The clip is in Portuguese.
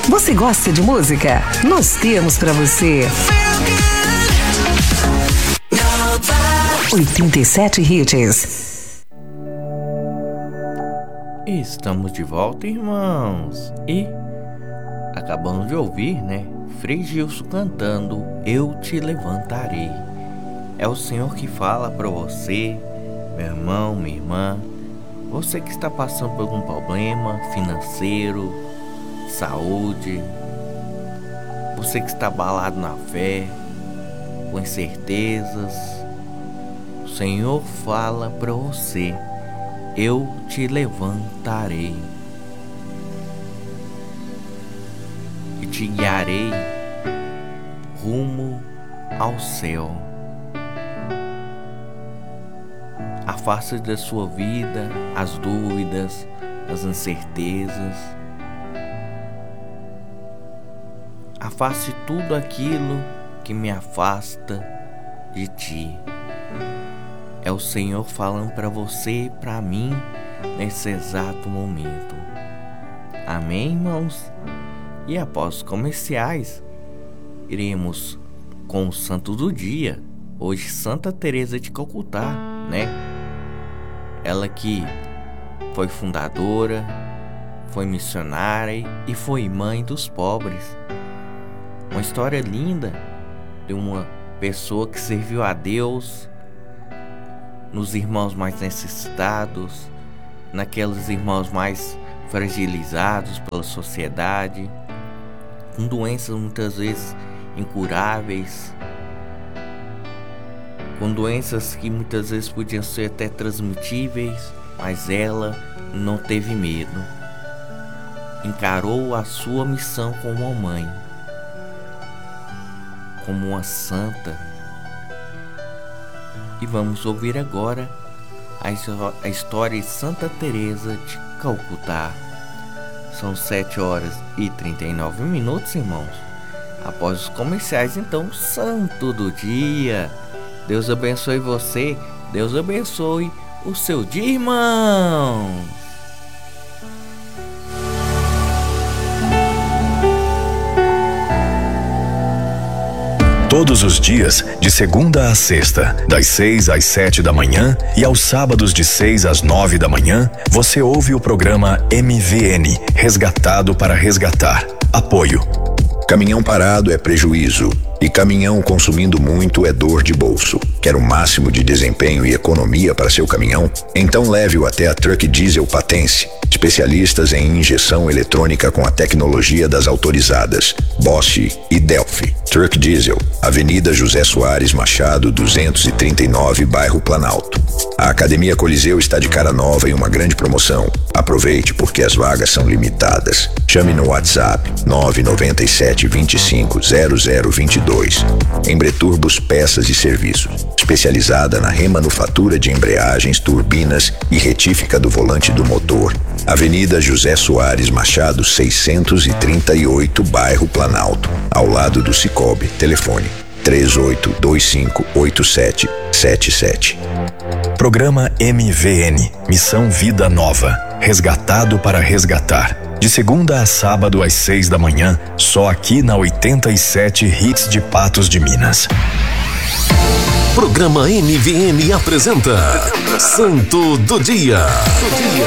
Você gosta de música? Nós temos pra você. 87 Hits. Estamos de volta, irmãos. E acabamos de ouvir, né? Frei Gilson cantando Eu Te Levantarei. É o Senhor que fala para você, meu irmão, minha irmã. Você que está passando por algum problema financeiro, saúde. Você que está abalado na fé, com incertezas. O Senhor fala para você: eu te levantarei e te guiarei rumo ao céu. Afaste da sua vida as dúvidas, as incertezas. Afaste tudo aquilo que me afasta de ti. É o Senhor falando para você e para mim nesse exato momento. Amém, irmãos? E após os comerciais, iremos com o santo do dia. Hoje, Santa Teresa de Calcutá, né? Ela que foi fundadora, foi missionária e foi mãe dos pobres. Uma história linda de uma pessoa que serviu a Deus nos irmãos mais necessitados, naqueles irmãos mais fragilizados pela sociedade, com doenças muitas vezes incuráveis, com doenças que muitas vezes podiam ser até transmitíveis, mas ela não teve medo. Encarou a sua missão como uma mãe, como uma santa. E vamos ouvir agora a história de Santa Teresa de Calcutá. São 7h39, irmãos. Após os comerciais, então, Santo do Dia. Deus abençoe você, Deus abençoe o seu dia, irmão. Todos os dias, de segunda a sexta, das 6 às 7 da manhã e aos sábados de 6 às 9 da manhã, você ouve o programa MVN, Resgatado para Resgatar. Apoio. Caminhão parado é prejuízo e caminhão consumindo muito é dor de bolso. Quer o máximo de desempenho e economia para seu caminhão? Então leve-o até a Truck Diesel Patense. Especialistas em injeção eletrônica com a tecnologia das autorizadas Bosch e Delphi. Truck Diesel, Avenida José Soares Machado, 239, bairro Planalto. A Academia Coliseu está de cara nova em uma grande promoção. Aproveite porque as vagas são limitadas. Chame no WhatsApp 997 25 0022. Embreturbos Peças e Serviços. Especializada na remanufatura de embreagens, turbinas e retífica do volante do motor. Avenida José Soares Machado, 638, bairro Planalto, ao lado do Cicobi. Telefone 38258777. Programa MVN, Missão Vida Nova, Resgatado para Resgatar. De segunda a sábado às 6 da manhã, só aqui na 87 Hits de Patos de Minas. Programa MVN apresenta Santo do Dia.